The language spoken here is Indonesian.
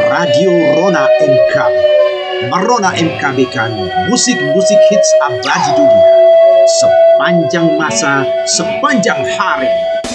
Radio Rona MKB. Merona MKB kan musik-musik hits abadi dunia sepanjang masa, sepanjang hari.